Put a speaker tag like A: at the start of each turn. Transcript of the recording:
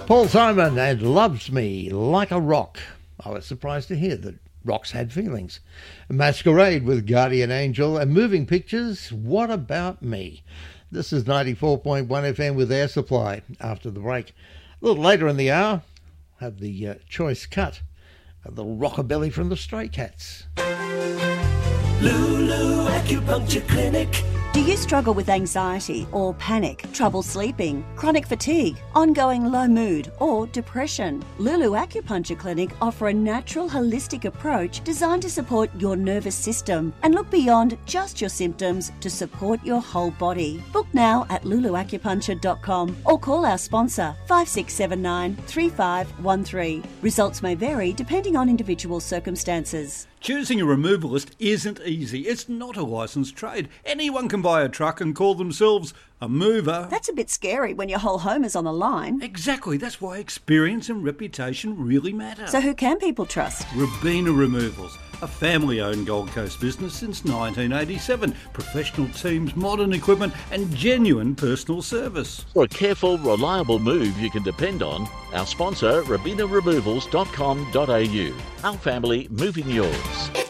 A: Paul Simon and Loves Me Like a Rock. I was surprised to hear that rocks had feelings. Masquerade with Guardian Angel and Moving Pictures, What About Me? This is 94.1 FM with Air Supply. After the break, a little later in the hour, have the choice cut, a little rockabilly from the Stray Cats.
B: Lulu Acupuncture Clinic.
C: Do you struggle with anxiety or panic, trouble sleeping, chronic fatigue, ongoing low mood or depression? Lulu Acupuncture Clinic offer a natural holistic approach designed to support your nervous system and look beyond just your symptoms to support your whole body. Book now at luluacupuncture.com or call our sponsor 5679 3513. Results may vary depending on individual circumstances.
D: Choosing a removalist isn't easy. It's not a licensed trade. Anyone can buy a truck and call themselves a mover.
C: That's a bit scary when your whole home is on the line.
D: Exactly. That's why experience and reputation really matter.
C: So who can people trust?
D: Robina Removals, a family-owned Gold Coast business since 1987. Professional teams, modern equipment and genuine personal service.
E: For a careful, reliable move you can depend on, our sponsor, RobinaRemovals.com.au. Our family moving yours.